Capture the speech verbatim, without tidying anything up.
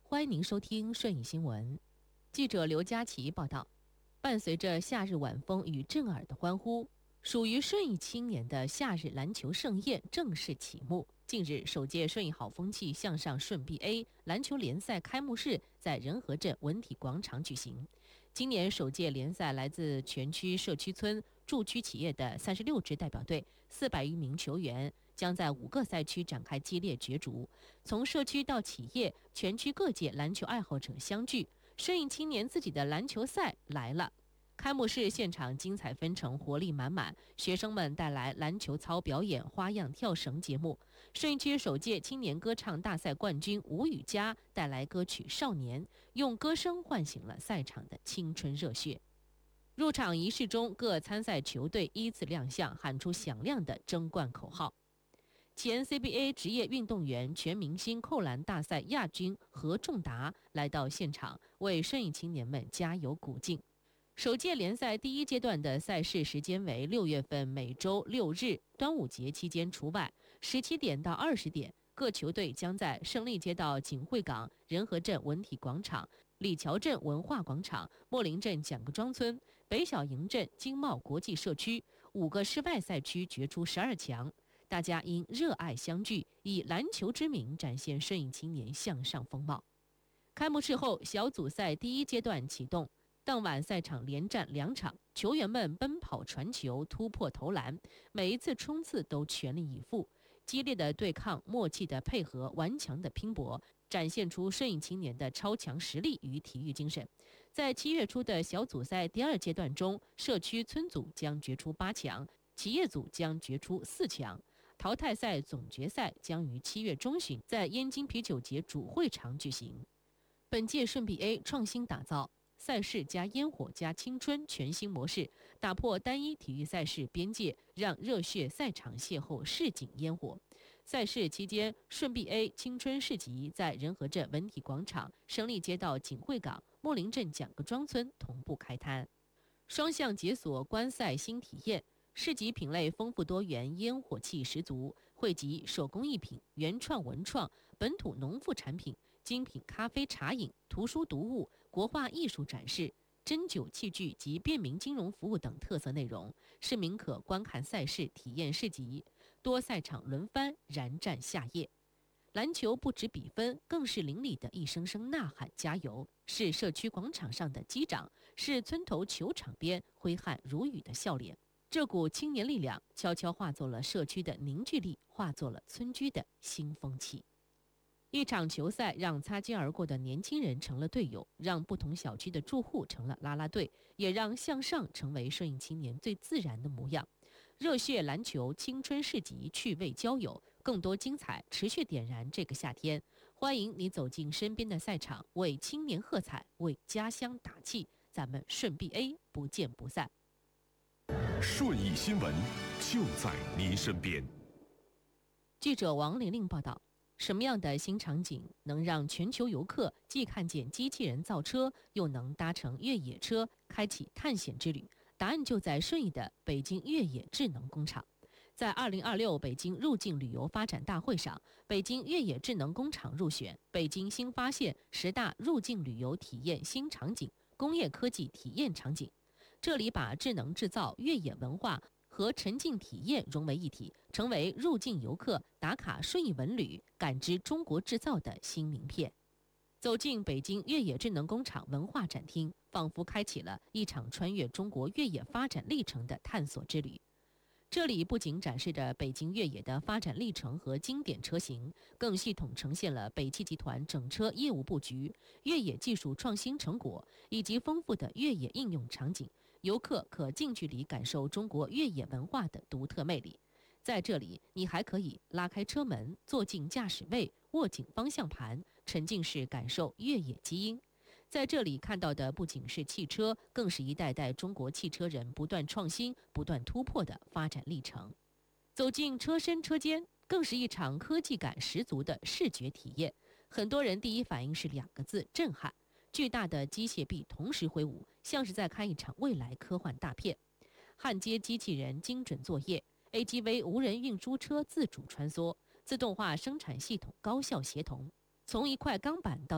欢迎您收听顺影新闻。记者刘佳琪报道，伴随着夏日晚风与震耳的欢呼，属于顺义青年的夏日篮球盛宴正式启幕。近日，首届顺义好风气向上顺 B A 篮球联赛开幕式在仁和镇文体广场举行。今年首届联赛来自全区社区村、驻区企业的三十六支代表队，四百余名球员将在五个赛区展开激烈角逐。从社区到企业，全区各界篮球爱好者相聚，顺义青年自己的篮球赛来了。开幕式现场精彩纷呈，活力满满，学生们带来篮球操表演、花样跳绳节目。顺义区首届青年歌唱大赛冠军吴雨佳带来歌曲《少年》，用歌声唤醒了赛场的青春热血。入场仪式中，各参赛球队依次亮相，喊出响亮的争冠口号。前 C B A 职业运动员全明星扣篮大赛亚军何仲达来到现场，为顺义青年们加油鼓劲。首届联赛第一阶段的赛事时间为六月份每周六日，端午节期间除外，十七点到二十点，各球队将在胜利街道锦汇港、仁和镇文体广场、李桥镇文化广场、秣陵镇蒋各庄村、北小营镇经贸国际社区五个室外赛区决出十二强。大家因热爱相聚，以篮球之名展现顺义青年向上风貌。开幕式后，小组赛第一阶段启动。当晚赛场连战两场，球员们奔跑传球、突破投篮，每一次冲刺都全力以赴，激烈的对抗、默契的配合、顽强的拼搏，展现出顺义青年的超强实力与体育精神。在七月初的小组赛第二阶段中，社区村组将决出八强，企业组将决出四强。淘汰赛总决赛将于七月中旬在燕京啤酒节主会场举行。本届顺 B A 创新打造赛事加烟火加青春全新模式，打破单一体育赛事边界，让热血赛场邂逅市井烟火。赛事期间，顺 B A 青春市集在仁和镇文体广场、胜利街道锦汇港、秣陵镇蒋各庄村同步开摊，双向解锁观赛新体验。市集品类丰富多元，烟火气十足，汇集手工艺品、原创文创、本土农副产品、精品咖啡茶饮、图书读物、国画艺术展示、针灸器具及便民金融服务等特色内容。市民可观看赛事、体验市集，多赛场轮番，燃战夏夜。篮球不止比分，更是邻里的一声声呐喊加油，是社区广场上的击掌，是村头球场边挥汗如雨的笑脸。这股青年力量悄悄化作了社区的凝聚力，化作了村居的新风气。一场球赛让擦肩而过的年轻人成了队友，让不同小区的住户成了啦啦队，也让向上成为顺义青年最自然的模样。热血篮球、青春市集、趣味交友，更多精彩持续点燃这个夏天。欢迎你走进身边的赛场，为青年喝彩，为家乡打气。咱们顺 B A 不见不散。 顺义新闻就在您身边。 记者王玲玲报道，什么样的新场景能让全球游客既看见机器人造车，又能搭乘越野车开启探险之旅？答案就在顺义的北京越野智能工厂。在二零二六北京入境旅游发展大会上，北京越野智能工厂入选北京新发现十大入境旅游体验新场景、工业科技体验场景。这里把智能制造、越野文化和沉浸体验融为一体，成为入境游客打卡顺义文旅、感知中国制造的新名片。走进北京越野智能工厂文化展厅，仿佛开启了一场穿越中国越野发展历程的探索之旅。这里不仅展示着北京越野的发展历程和经典车型，更系统呈现了北汽集团整车业务布局、越野技术创新成果以及丰富的越野应用场景，游客可近距离感受中国越野文化的独特魅力。在这里，你还可以拉开车门，坐进驾驶位，握紧方向盘，沉浸式感受越野基因。在这里看到的不仅是汽车，更是一代代中国汽车人不断创新、不断突破的发展历程。走进车身车间，更是一场科技感十足的视觉体验。很多人第一反应是两个字：震撼。巨大的机械臂同时挥舞，像是在看一场未来科幻大片。焊接机器人精准作业， A G V 无人运输车自主穿梭，自动化生产系统高效协同，从一块钢板到